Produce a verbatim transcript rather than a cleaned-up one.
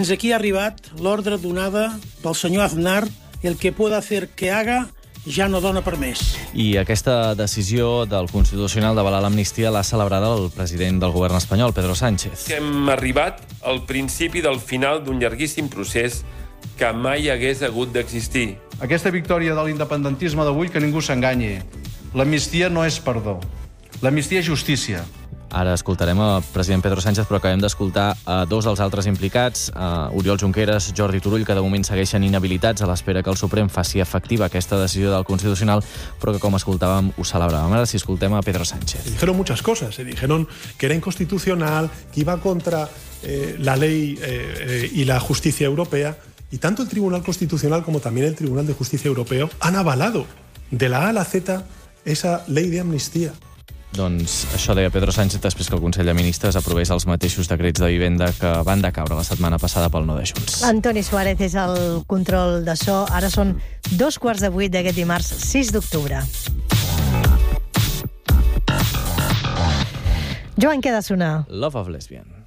Fins aquí ha arribat l'ordre donada pel senyor Aznar, el que pueda hacer que haga ja no dona per més. I aquesta decisió del Constitucional d'avalar l'amnistia l'ha celebrada el president del govern espanyol, Pedro Sánchez. Hem arribat al principi del final d'un llarguíssim procés que mai hagués hagut d'existir. Aquesta victòria de l'independentisme d'avui, que ningú s'enganyi. L'amnistia no és perdó. L'amnistia és justícia. Ara escoltarem el president Pedro Sánchez, però acabem d'escoltar a dos dels altres implicats, a Oriol Junqueras, Jordi Turull, que de moment segueixen inhabilitats a l'espera que el Suprem faci efectiva aquesta decisió del Constitucional, però que, com escoltàvem, ho celebràvem. Ara, si escoltem a Pedro Sánchez. Se dijeron muchas cosas. Se dijeron que era inconstitucional, que iba contra eh, la ley eh, eh, y la justicia europea. Y tanto el Tribunal Constitucional como también el Tribunal de Justicia Europeo han avalado de la A a la Z esa ley de amnistía. Doncs això deia Pedro Sánchez després que el Consell de Ministres aprovés els mateixos decrets de vivenda que van decaure la setmana passada pel no de Junts. Antoni Suárez és el control de so. Ara són dos quarts de vuit d'aquest dimarts sis d'octubre. Joan, què ha de sonar? Love of Lesbian.